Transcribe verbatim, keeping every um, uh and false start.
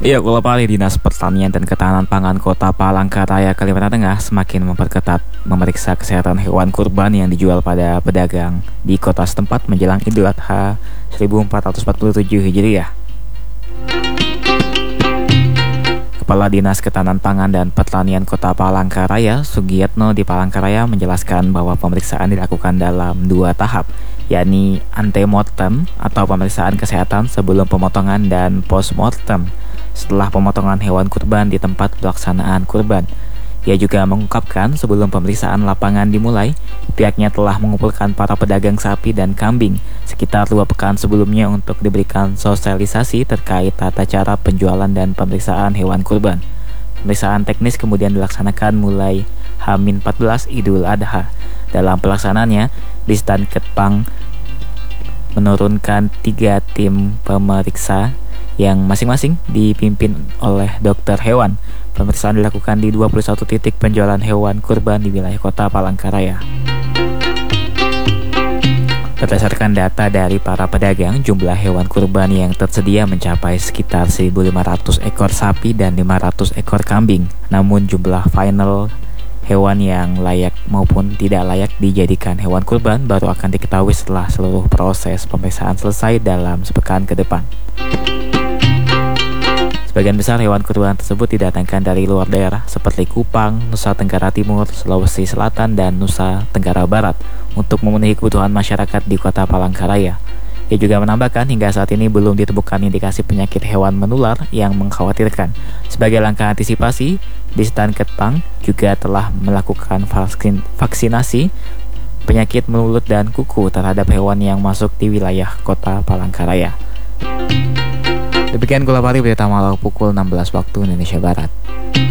Iya, Kepala Pali Dinas Pertanian dan Ketahanan Pangan Kota Palangkaraya, Kalimantan Tengah semakin memperketat memeriksa kesehatan hewan kurban yang dijual pada pedagang di kota setempat menjelang Idul Adha seribu empat ratus empat puluh tujuh Hijriah. Kepala Dinas Ketahanan Pangan dan Pertanian Kota Palangkaraya, Sugiyatno di Palangkaraya menjelaskan bahwa pemeriksaan dilakukan dalam dua tahap, yakni antemortem atau pemeriksaan kesehatan sebelum pemotongan dan postmortem setelah pemotongan hewan kurban di tempat pelaksanaan kurban. Ia juga mengungkapkan sebelum pemeriksaan lapangan dimulai, pihaknya telah mengumpulkan para pedagang sapi dan kambing sekitar dua pekan sebelumnya untuk diberikan sosialisasi terkait tata cara penjualan dan pemeriksaan hewan kurban. Pemeriksaan teknis kemudian dilaksanakan mulai H empat belas Idul Adha. Dalam pelaksanaannya, Distan Ketpang menurunkan tiga tim pemeriksa yang masing-masing dipimpin oleh dokter hewan. Pemeriksaan dilakukan di dua puluh satu titik penjualan hewan kurban di wilayah Kota Palangkaraya. Berdasarkan data dari para pedagang, jumlah hewan kurban yang tersedia mencapai sekitar seribu lima ratus ekor sapi dan lima ratus ekor kambing. Namun jumlah final hewan yang layak maupun tidak layak dijadikan hewan kurban baru akan diketahui setelah seluruh proses pemeriksaan selesai dalam sepekan ke depan. Sebagian besar hewan kurban tersebut didatangkan dari luar daerah seperti Kupang, Nusa Tenggara Timur, Sulawesi Selatan, dan Nusa Tenggara Barat untuk memenuhi kebutuhan masyarakat di Kota Palangkaraya. Ia juga menambahkan hingga saat ini belum ditemukan indikasi penyakit hewan menular yang mengkhawatirkan. Sebagai langkah antisipasi, Distan Ketpang juga telah melakukan vaksin, vaksinasi penyakit mulut dan kuku terhadap hewan yang masuk di wilayah Kota Palangkaraya. Demikian Gula Pari berita malam pukul enam belas waktu Indonesia Barat.